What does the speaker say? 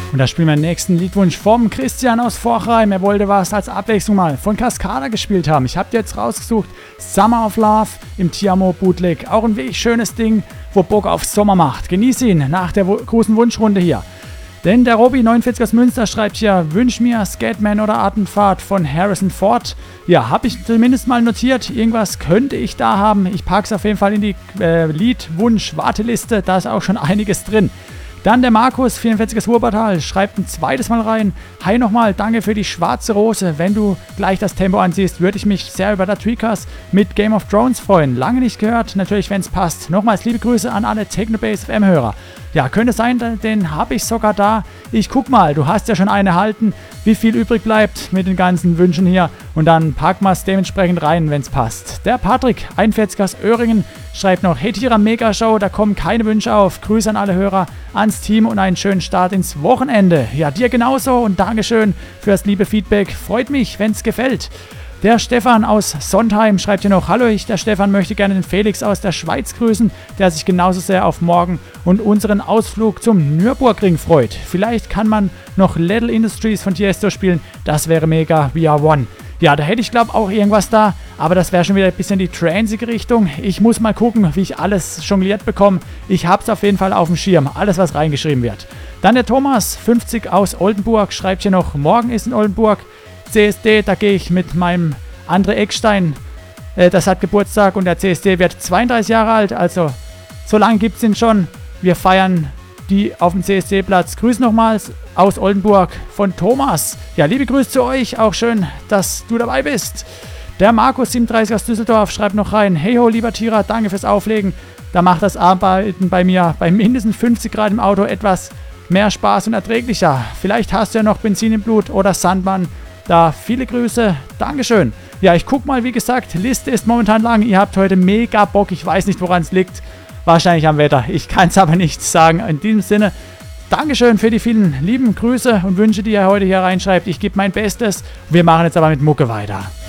Und da spielen wir den nächsten Liedwunsch vom Christian aus Vorchheim. Er wollte was als Abwechslung mal von Cascada gespielt haben. Ich habe dir jetzt rausgesucht, Summer of Love im Tiamo Bootleg. Auch ein wirklich schönes Ding, wo Bock auf Sommer macht. Genieß ihn nach der großen Wunschrunde hier. Denn der Robby 49 aus Münster schreibt hier, wünsch mir Scatman oder Artenfahrt von Harrison Ford. Ja, habe ich zumindest mal notiert. Irgendwas könnte ich da haben. Ich packe es auf jeden Fall in die Liedwunsch-Warteliste. Da ist auch schon einiges drin. Dann der Markus, 44 aus Wuppertal, schreibt ein zweites Mal rein. Hi nochmal, danke für die schwarze Rose. Wenn du gleich das Tempo ansiehst, würde ich mich sehr über das Tweakers mit Game of Thrones freuen. Lange nicht gehört, natürlich, wenn es passt. Nochmals liebe Grüße an alle Technobase FM-Hörer. Ja, könnte sein, den habe ich sogar da. Ich guck mal, du hast ja schon eine erhalten, wie viel übrig bleibt mit den ganzen Wünschen hier. Und dann packen wir es dementsprechend rein, wenn es passt. Der Patrick, 41 aus Öhringen, schreibt noch, hey Tira Megashow, da kommen keine Wünsche auf. Grüße an alle Hörer, ans Team und einen schönen Start ins Wochenende. Ja, dir genauso und Dankeschön für das liebe Feedback. Freut mich, wenn es gefällt. Der Stefan aus Sondheim schreibt hier noch, hallo, der Stefan möchte gerne den Felix aus der Schweiz grüßen, der sich genauso sehr auf morgen und unseren Ausflug zum Nürburgring freut. Vielleicht kann man noch Little Industries von Tiesto spielen, das wäre mega, we are one. Ja, da hätte ich glaube auch irgendwas da, aber das wäre schon wieder ein bisschen die transige Richtung. Ich muss mal gucken, wie ich alles jongliert bekomme. Ich habe es auf jeden Fall auf dem Schirm, alles was reingeschrieben wird. Dann der Thomas, 50 aus Oldenburg, schreibt hier noch, morgen ist in Oldenburg CSD, da gehe ich mit meinem André Eckstein, das hat Geburtstag und der CSD wird 32 Jahre alt, also so lange gibt es ihn schon. Wir feiern die auf dem CSD-Platz. Grüß nochmals aus Oldenburg von Thomas. Ja, liebe Grüße zu euch, auch schön, dass du dabei bist. Der Markus, 37 aus Düsseldorf, schreibt noch rein, hey ho, lieber Tira, danke fürs Auflegen. Da macht das Arbeiten bei mir bei mindestens 50 Grad im Auto etwas mehr Spaß und erträglicher. Vielleicht hast du ja noch Benzin im Blut oder Sandmann. Da viele Grüße, Dankeschön. Ja, ich guck mal, wie gesagt, Liste ist momentan lang. Ihr habt heute mega Bock, ich weiß nicht, woran es liegt. Wahrscheinlich am Wetter, ich kann es aber nicht sagen. In diesem Sinne, Dankeschön für die vielen lieben Grüße und Wünsche, die ihr heute hier reinschreibt. Ich gebe mein Bestes. Wir machen jetzt aber mit Mucke weiter.